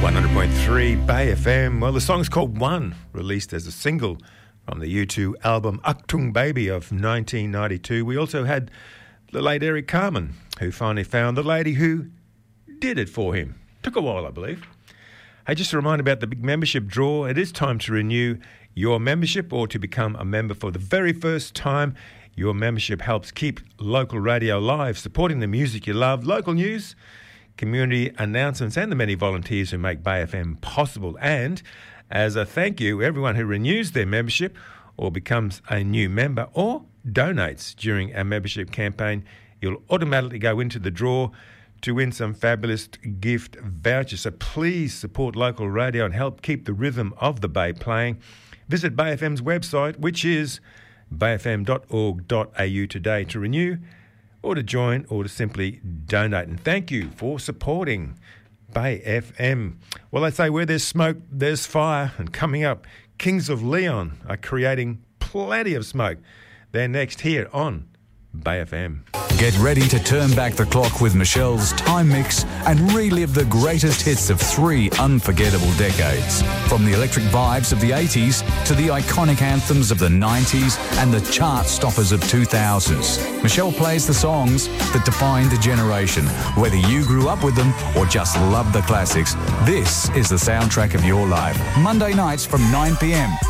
100.3 Bay FM. Well, the song's called One, released as a single from the U2 album Achtung Baby of 1992. We also had the late Eric Carmen, who finally found the lady who did it for him. Took a while, I believe. Hey, just a reminder about the big membership draw. It is time to renew your membership or to become a member for the very first time. Your membership helps keep local radio live, supporting the music you love, local news, community announcements, and the many volunteers who make Bay FM possible. And as a thank you, everyone who renews their membership or becomes a new member or donates during our membership campaign, you'll automatically go into the draw to win some fabulous gift vouchers. So please support local radio and help keep the rhythm of the Bay playing. Visit Bay FM's website, which is bayfm.org.au today to renew or to join or to simply donate. And thank you for supporting Bay FM. Well, they say where there's smoke, there's fire. And coming up, Kings of Leon are creating plenty of smoke. They're next here on Bay FM. Get ready to turn back the clock with Michelle's Time Mix and relive the greatest hits of 3 unforgettable decades. From the electric vibes of the 80s to the iconic anthems of the 90s and the chart stoppers of 2000s. Michelle plays the songs that defined a generation. Whether you grew up with them or just love the classics, this is the soundtrack of your life. Monday nights from 9 p.m.